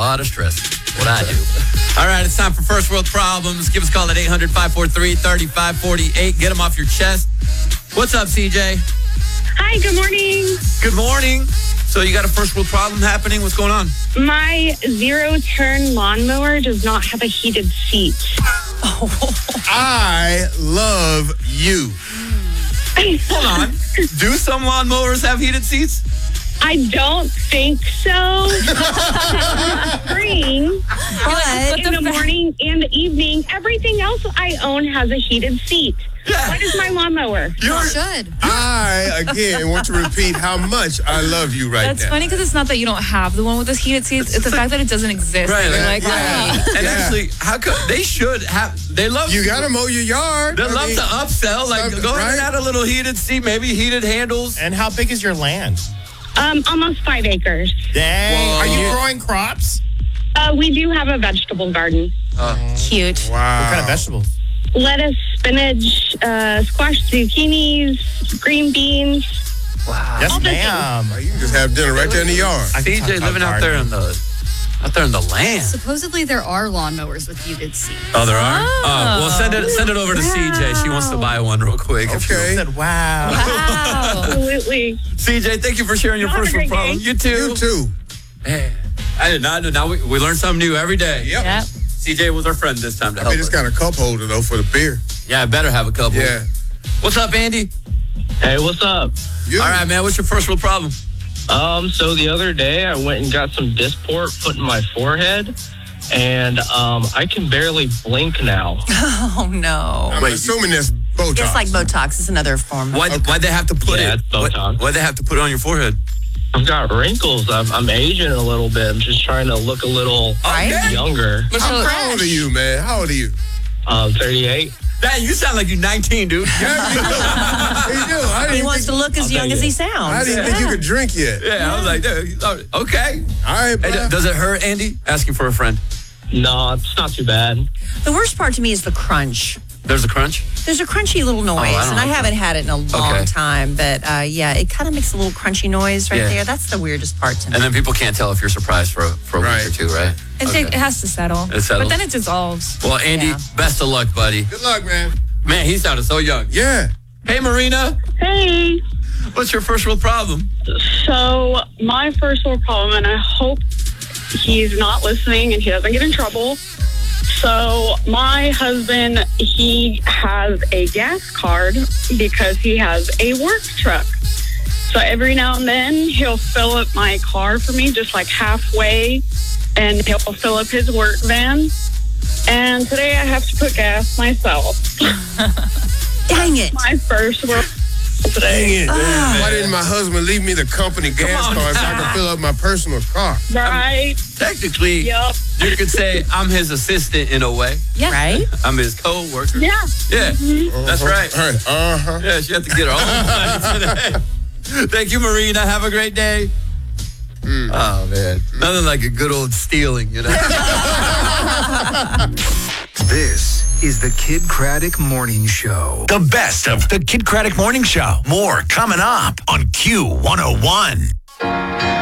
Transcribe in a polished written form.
lot of stress. What I do. All right, it's time for First World Problems. Give us a call at 800-543-3548. Get them off your chest. What's up, CJ? Hi, good morning. Good morning. So you got a first world problem happening? What's going on? My zero-turn lawnmower does not have a heated seat. I love you. Hold on. Do some lawnmowers have heated seats? I don't think so. Spring, but in the morning and the evening, everything else I own has a heated seat. What is my lawnmower? You should. I, again, want to repeat how much I love you right That's now. funny because it's not that you don't have the one with the heated seats. It's the fact that it doesn't exist. Right. You're like, And actually, how come they should have? They love You got to mow your yard. They love to upsell. Like, go ahead and right? add a little heated seat, maybe heated handles. And how big is your land? Almost 5 acres. Dang. Whoa. Are you growing crops? We do have a vegetable garden. cute. Wow. What kind of vegetables? Lettuce, spinach, squash, zucchinis, green beans. Wow. Yes, ma'am. You can just have dinner right there in the yard. CJ living out there in the land. Supposedly there are lawnmowers with heated seats. Oh, there are? Well, send it over to CJ. She wants to buy one real quick. I Okay. said, wow. Absolutely. CJ, thank you for sharing your Have a first world great problem. day. You too. You too. Man, I did not know. Now we learn something new every day. Yep. Yep. CJ was our friend this time to help They just us. got a cup holder, though, for the beer. Yeah, I better have a couple. Yeah. What's up, Andy? Hey, what's up? You. All right, man. What's your first world problem? So the other day I went and got some Dysport put in my forehead, and I can barely blink now. Oh, no. I'm assuming that's Botox. It's like Botox. It's another form. Why'd they have to put Yeah, it? it's Botox. Why'd they have to put it on your forehead? I've got wrinkles. I'm aging a little bit. I'm just trying to look a little Right? younger. How old are you, man? How old are you? 38. Dang, you sound like you're 19, dude. Yeah, you do. I He didn't wants to look as I'll young tell as he you. sounds. I didn't think you could drink yet. Yeah, I was like, dude, okay. All right, Hey, bro. does it hurt, Andy? Asking for a friend. No, it's not too bad. The worst part to me is the crunch. There's a crunch? There's a crunchy little noise, I don't and I like haven't had it in a long Okay. time. But yeah, it kind of makes a little crunchy noise right Yeah. there. That's the weirdest part to me. And then people can't tell if you're surprised for a week Right. or two, right? It has to settle. It settles. But then it dissolves. Well, Andy, Yeah. best of luck, buddy. Good luck, man. Man, he sounded so young. Yeah. Hey, Marina, Hey. what's your first world problem? So my first world problem, and I hope he's not listening and he doesn't get in trouble. So my husband, he has a gas card because he has a work truck. So every now and then he'll fill up my car for me, just like halfway, and he'll fill up his work van. And today I have to put gas myself. Dang it! My first world today. Dang it. Why didn't my husband leave me the company gas on. card so I could fill up my personal car? Right? Technically, Yep. you could say I'm his assistant in a way. Yeah. Right? I'm his co-worker. Yeah. Yeah, that's right. All right. Uh-huh. Yeah, she had to get her own money today. Thank you, Marina. Have a great day. Oh, man. Nothing like a good old stealing, you know? This is the Kid Craddock Morning Show. The best of the Kid Craddock Morning Show. More coming up on Q101.